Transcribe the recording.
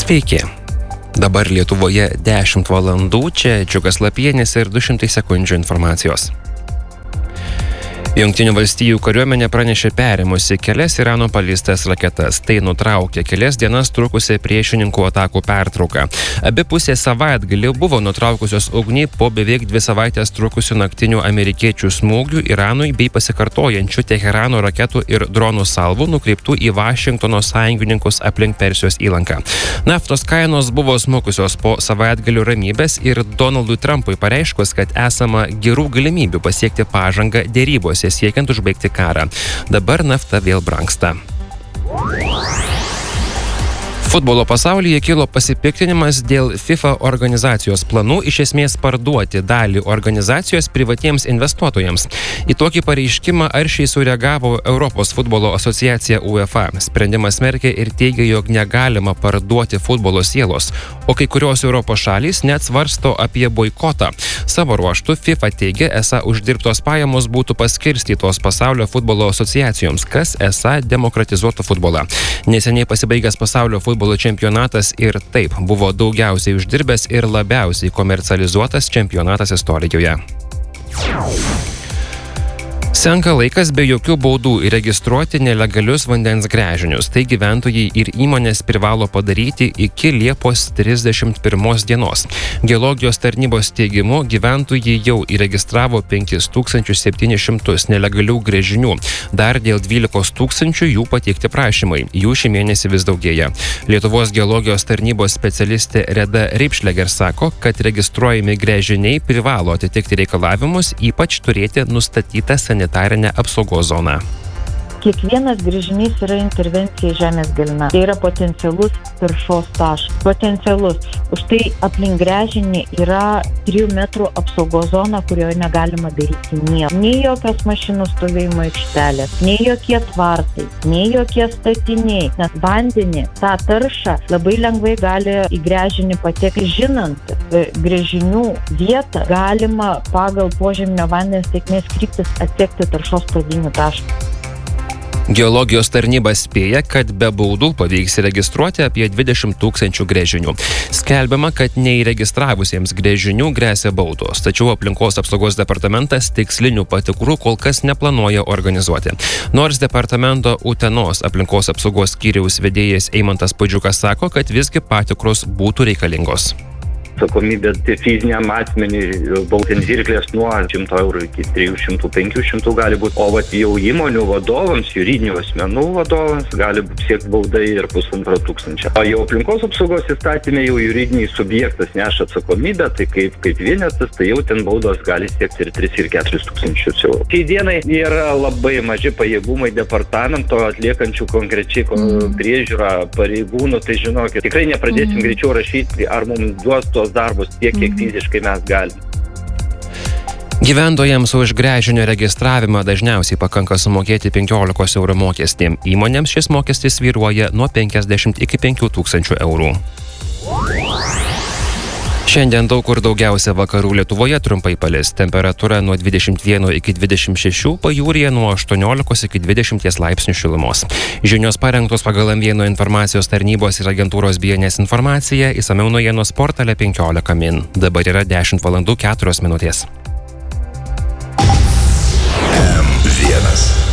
Sveiki. Dabar Lietuvoje 10 valandų, čia Džiugas Lapienis ir 200 sekundžių informacijos. Jungtinių valstijų kariuomenė pranešė perėmusi kelias Irano paleistas raketas. Tai nutraukė kelias dienas trukusią priešininkų atakų pertrauką. Abi pusės savaitgalį buvo nutraukusios ugnį po beveik 2 savaitės trukusių naktinių amerikiečių smūgių Iranui bei pasikartojančių Teherano raketų ir dronų salvų nukreiptų į Vašingtono sąjungininkus aplink Persijos įlanką. Naftos kainos buvo smukusios po savaitgalių ramybės ir Donaldui Trumpui pareiškus, kad esama gerų galimybių pasiekti pažangą derybose siekiant užbaigti karą. Dabar nafta vėl brangsta. Futbolo pasaulyje kilo pasipiktinimas dėl FIFA organizacijos planų iš esmės parduoti dalį organizacijos privatiems investuotojams. Į tokį pareiškimą aršiai sureagavo Europos futbolo asociacija UEFA. Sprendimas smerkė ir teigė, jog negalima parduoti futbolo sielos, o kai kurios Europos šalys net svarsto apie boikotą. Savo ruožtu FIFA teigia, esą uždirbtos pajamos būtų paskirstytos pasaulio futbolo asociacijoms, kas esą demokratizuotų futbolą. Neseniai pasibaigęs pasaulio futbolo čempionatas ir taip buvo daugiausiai uždirbęs ir labiausiai komercializuotas čempionatas istorijoje. Senka laikas be jokių baudų įregistruoti nelegalius vandens gręžinius. Tai gyventojai ir įmonės privalo padaryti iki Liepos 31 dienos. Geologijos tarnybos teigimu gyventojai jau įregistravo 5700 nelegalių gręžinių. Dar dėl 12 000 jų pateikti prašymai. Jų šį mėnesį vis daugėja. Lietuvos geologijos tarnybos specialistė Reda Reipšleger sako, kad registruojami gręžiniai privalo atitikti reikalavimus, ypač turėti nustatytą sanitarinę apsaugos zoną. Kiekvienas gręžinys yra intervencija į žemės gelmę. Tai yra potencialus taršos taškas. Potencialus. Už tai aplink gręžinį yra 3 metrų apsaugos zona, kurioje negalima daryti nieko. Nei jokios mašinų stovėjimo aikštelės, nei jokie tvartai, nei jokie statiniai. Nes vandenį, tą taršą labai lengvai gali į gręžinį patekti. Žinant gręžinių vietą, galima pagal požeminio vandens tėkmės kryptis atsekti taršos pradinių taškų. Geologijos tarnyba spėja, kad be baudų pavyks registruoti apie 20 000 gręžinių. Skelbiama, kad neįregistravusiems gręžinių gresia baudos, tačiau aplinkos apsaugos departamentas tikslinių patikrų kol kas neplanuoja organizuoti. Nors departamento Utenos aplinkos apsaugos skyriaus vedėjas Eimantas Puidžiukas sako, kad visgi patikros būtų reikalingos. Atsakomybė fiziniam asmeniui baudiant žirklės nuo 100 eurų iki 300-500 gali būti, o jau įmonių vadovams, juridinių asmenų vadovams gali siekti baudai ir 1500. O jau aplinkos apsaugos įstatymė jau juridiniai subjektas neša atsakomybę, tai kaip vienetas, tai jau ten baudos gali siekti ir 3 ir 4 tūkstančius eurų. Šiai dienai yra labai maži pajėgumai departamento atliekančių konkrečiai priežiūrą pareigūnų, tai žinokit, tikrai nepradėsim greičiau rašyti, ar mums duos tos darbus tiek, kiek fiziškai mes galime. Gyventojams už gręžinio registravimą dažniausiai pakanka sumokėti 15 eurų mokestį. Įmonėms šis mokestis svyruoja nuo 50 iki 5000 eurų. Šiandien daug kur daugiausia vakarų Lietuvoje trumpai palis. Temperatūra nuo 21 iki 26, pajūryje nuo 18 iki 20 laipsnių šilumos. Žinios parengtos pagal M1 informacijos tarnybos ir agentūros BNS informaciją, išsamiau naujienos portale 15 min. Dabar yra 10 valandų 4 minutės. M1